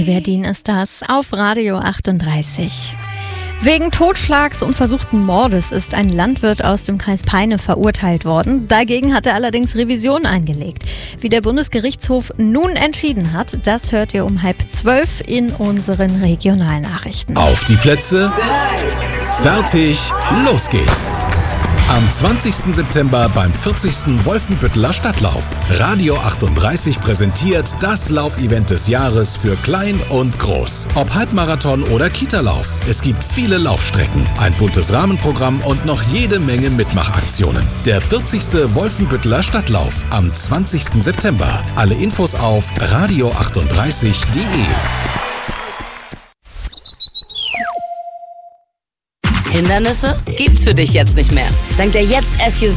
Verdin ist das auf Radio 38. Wegen Totschlags und versuchten Mordes ist ein Landwirt aus dem Kreis Peine verurteilt worden. Dagegen hat er allerdings Revision eingelegt. Wie der Bundesgerichtshof nun entschieden hat, das hört ihr um 11:30 in unseren Regionalnachrichten. Auf die Plätze, fertig, los geht's! Am 20. September beim 40. Wolfenbütteler Stadtlauf. Radio 38 präsentiert das Laufevent des Jahres für Klein und Groß. Ob Halbmarathon oder Kita-Lauf. Es gibt viele Laufstrecken, ein buntes Rahmenprogramm und noch jede Menge Mitmachaktionen. Der 40. Wolfenbütteler Stadtlauf am 20. September. Alle Infos auf radio38.de. Hindernisse gibt's für dich jetzt nicht mehr. Dank der Jetzt SUV